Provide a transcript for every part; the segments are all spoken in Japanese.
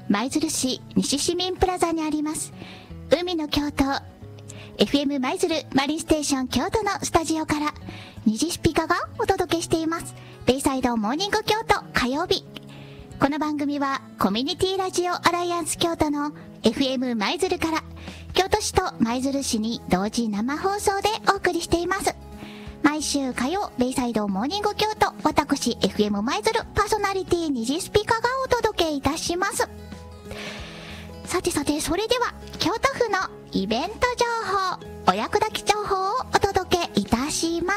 舞鶴市西市民プラザにあります海の京都 FM 舞鶴マリンステーション京都のスタジオから虹スピカがお届けしていますベイサイドモーニング京都火曜日。この番組はコミュニティラジオアライアンス京都の FM 舞鶴から京都市と舞鶴市に同時生放送でお送りしています。毎週火曜ベイサイドモーニング京都、私 FM 舞鶴パーソナリティ虹スピカがお届けいたします。さてさて、それでは京都府のイベント情報、お役立ち情報をお届けいたします。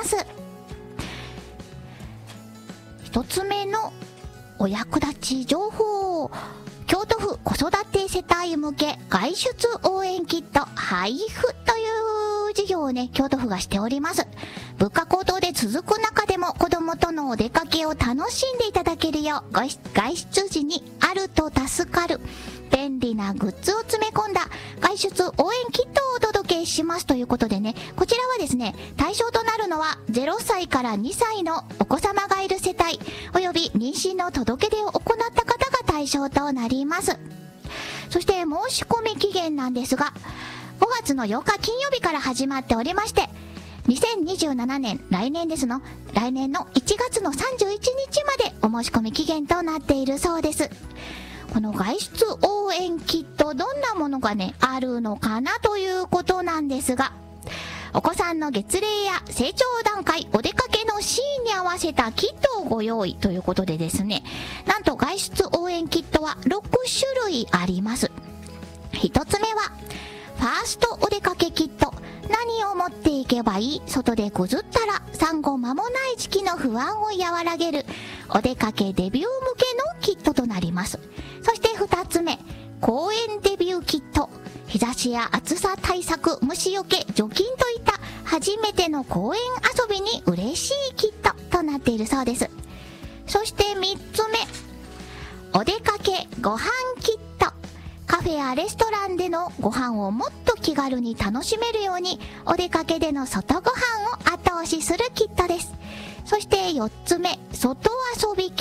一つ目のお役立ち情報、京都府子育て世帯向け外出応援キット配布という事業をね、京都府がしております。物価高騰で続く中でも子供とのお出かけを楽しんでいただけるよう、外出時にあると助かる便利なグッズを詰め込んだ外出応援キットをお届けしますということでね、こちらはですね、対象となるのは0歳から2歳のお子様がいる世帯および妊娠の届け出を行った方が対象となります。そして申し込み期限なんですが5月の8日金曜日から始まっておりまして、2027年、来年の1月の31日までお申し込み期限となっているそうです。この外出応援キット、どんなものがね、あるのかなということなんですが、お子さんの月齢や成長段階、お出かけのシーンに合わせたキットをご用意ということでですね、なんと外出応援キットは6種類あります。一つ目は、ファーストお出かけキット。何を持っていけばいい？外でぐずったら産後間もない時期の不安を和らげるお出かけデビュー向けのキットとなります。そして2つ目、公園デビューキット。日差しや暑さ対策、虫除け、除菌といった初めての公園遊びに嬉しいキットとなっているそうです。そして3つ目、お出かけご飯キット。カフェやレストランでのご飯をもっと気軽に楽しめるように、お出かけでの外ご飯を後押しするキットです。そして4つ目、外遊びキット。